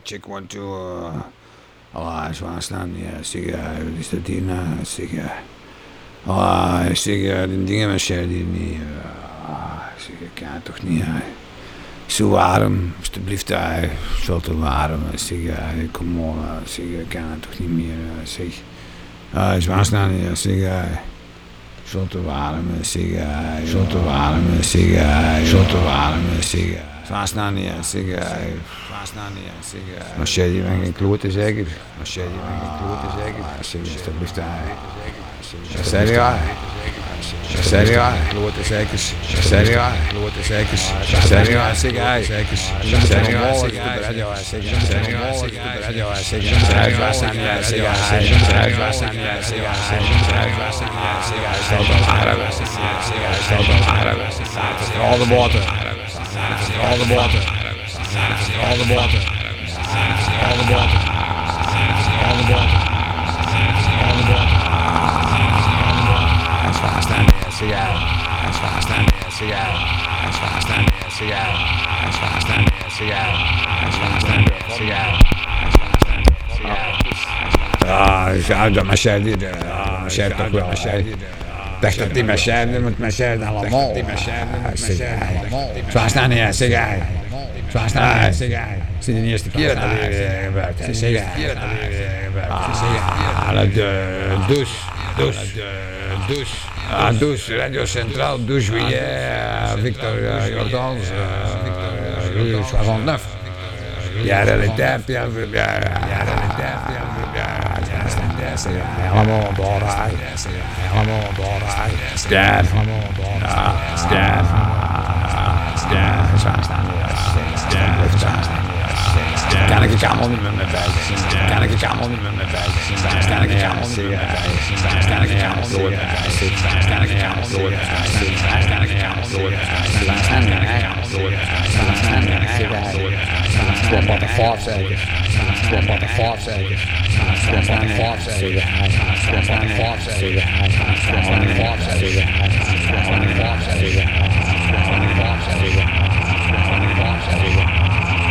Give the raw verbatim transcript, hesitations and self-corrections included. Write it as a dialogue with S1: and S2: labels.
S1: check one, two. Ah, zwaar staan, ja, zeg, wat is dat hier nou, zeg, ah, zeg, die dingen met Sher, die niet, ah, zeg, ik kan het toch niet, zo warm, alsjeblieft, veel te warm, zeg, kom op, zeg, ik kan het toch niet meer, zeg, ah, zwaar staan, ja, zeg, veel te warm, zeg, veel te warm, zeg, veel te warm, zeg, zwaar staan, ja, zeg, maar Sher, je bent geen klote zeker? Maar Sher, je bent geen klote zeker? Zeg, alsjeblieft, zeg, ja. Zeg, ja. Klote zeker. Zeg, ja. Klote zeker. Zeg, ja. Zeg, ja. Zeg, ja. Zeg, ja. Zeg, ja. Zeg, ja. Zeg, ja. Zeg, ja. Zeg, ja. Zeg, ja. Zeg, ja. Zeg, ja. Zeg, ja. Zeg, ja. Zeg, ja. Stel de arm. Stel de arm. All the water. All the water. All the water. All the water. All the water. All the water. Hij is vast aan de zie jij. Hij is vast aan de zie jij. Hij is vast aan de zie jij. Hij is vast aan de zie jij. Hij is vast aan de zie jij. Hij is vast aan de zie jij. Ja, ik ga dat mijn Sher die, mijn Sher toch wel. Dacht dat die mijn Sher, dat moet mijn Sher allemaal. Zwaar staan hier, zeg jij. Zwaar staan hier, zeg jij. Het is de eerste keer dat hij gebeurt. Het is de eerste keer dat hij gebeurt. Ah, de douche, douche, douche. Ah, douche, Radio Centraal, douche, wie Victor Jordans, Louis soixante-neuf. Ja, realiteit, ja, ja, realiteit, ja, helemaal doorrijden, helemaal doorrijden, sterf, helemaal doorrijden, sterf, sterf, zwaar staan, sterf, zwaar staan. Kan ik het allemaal niet met mijn buik zien? Kan ik het allemaal niet met mijn buik zien? Kan ik het allemaal niet met mijn buik zien? Kan ik het allemaal door mijn buik zien? Kan ik het allemaal door mijn buik zien? Kan ik het allemaal door mijn buik zien? Kan ik het allemaal door mijn buik zien? Kan ik het allemaal door mijn buik zien? Swap on the five zeker. Swap on the five zeker. Swap on the five zeker. Swap on the five zeker.